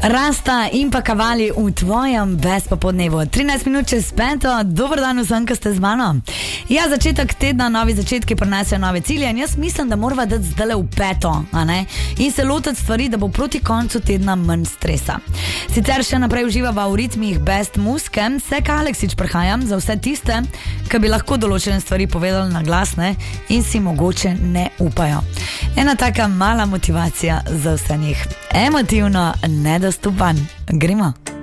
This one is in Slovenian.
Rasta in pa Kavali v tvojem best popodnevu. 13 minut čez 5. Dober dan vsem, ki ste z mano. Ja, začetek tedna, novi začetki prinesejo nove cilje in jaz mislim, da morava dati zdaj v peto, a ne? In se lotiti stvari, da bo proti koncu tedna manj stresa. Sicer še naprej uživava v ritmih best muske, se Aleksič prihajam za vse tiste, ki bi lahko določene stvari povedali na glas, ne? In si mogoče ne upajo. Ena taka mala motivacija za vse njih. Emotivno nedostopan. Gremo.